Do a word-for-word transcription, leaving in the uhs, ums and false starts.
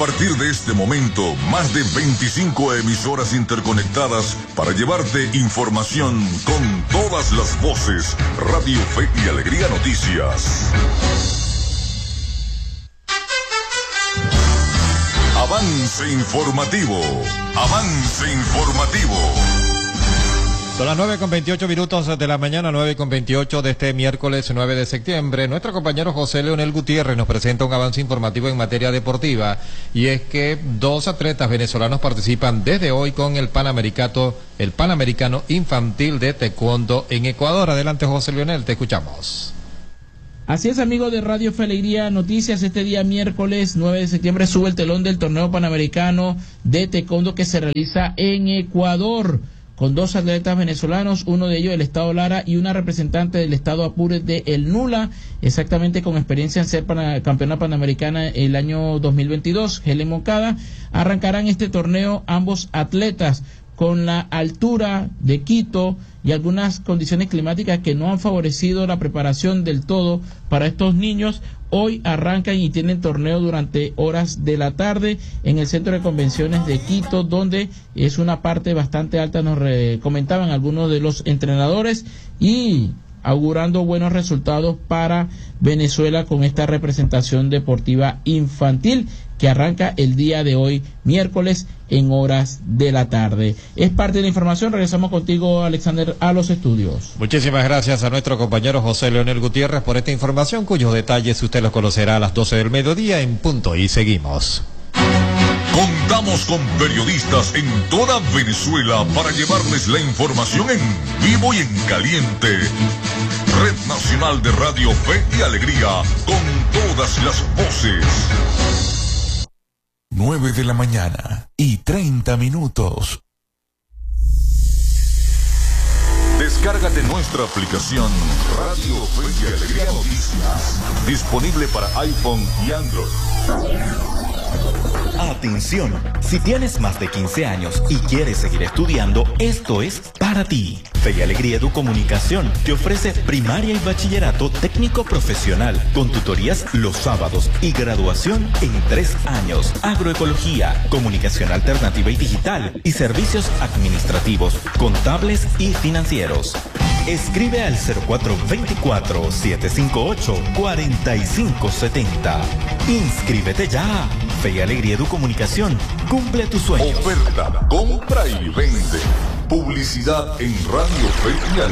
partir de este momento, más de veinticinco emisoras interconectadas para llevarte información con todas las voces. Radio Fe y Alegría Noticias. Avance informativo. Avance informativo. Son las nueve con veintiocho minutos de la mañana, nueve con veintiocho de este miércoles nueve de septiembre. Nuestro compañero José Leonel Gutiérrez nos presenta un avance informativo en materia deportiva, y es que dos atletas venezolanos participan desde hoy con el Panamericano, el Panamericano Infantil de Taekwondo en Ecuador. Adelante, José Leonel, te escuchamos. Así es, amigo de Radio Fe y Alegría Noticias. Este día miércoles nueve de septiembre sube el telón del torneo panamericano de taekwondo que se realiza en Ecuador, con dos atletas venezolanos, uno de ellos del estado Lara y una representante del estado Apure de El Nula, exactamente con experiencia en ser pana, campeona panamericana el año dos mil veintidós, Helen Moncada. Arrancarán este torneo ambos atletas con la altura de Quito y algunas condiciones climáticas que no han favorecido la preparación del todo para estos niños. Hoy arrancan y tienen torneo durante horas de la tarde en el Centro de Convenciones de Quito, donde es una parte bastante alta, nos comentaban algunos de los entrenadores, y augurando buenos resultados para Venezuela con esta representación deportiva infantil que arranca el día de hoy, miércoles, en horas de la tarde. Es parte de la información. Regresamos contigo, Alexander, a los estudios. Muchísimas gracias a nuestro compañero José Leonel Gutiérrez por esta información, cuyos detalles usted los conocerá a las doce del mediodía en punto. Y seguimos. Contamos con periodistas en toda Venezuela para llevarles la información en vivo y en caliente. Red Nacional de Radio Fe y Alegría, con todas las voces. nueve de la mañana y treinta minutos. Descárgate nuestra aplicación Radio Fe y Alegría Noticias, disponible para iPhone y Android. Atención, si tienes más de quince años y quieres seguir estudiando, esto es para ti. Fe y Alegría Educomunicación te ofrece primaria y bachillerato técnico profesional con tutorías los sábados y graduación en tres años. Agroecología, comunicación alternativa y digital y servicios administrativos, contables y financieros. Escribe al cero cuatro dos cuatro, siete cinco ocho, cuatro cinco siete cero. Inscríbete ya. Fe y Alegría Educomunicación, cumple tu sueño. Oferta, compra y vende. Publicidad en Radio Fe y Alegría.